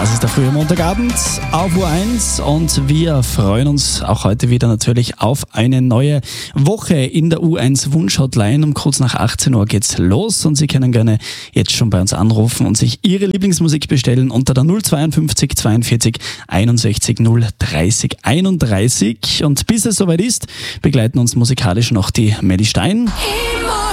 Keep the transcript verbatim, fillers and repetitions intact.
Das ist der frühe Montagabend auf U eins und wir freuen uns auch heute wieder natürlich auf eine neue Woche in der U eins Wunsch-Hotline. Um kurz nach achtzehn Uhr geht's los und Sie können gerne jetzt schon bei uns anrufen und sich Ihre Lieblingsmusik bestellen unter der null zweiundfünfzig zweiundvierzig einundsechzig null dreißig einunddreißig. Und bis es soweit ist, begleiten uns musikalisch noch die Melly Stein.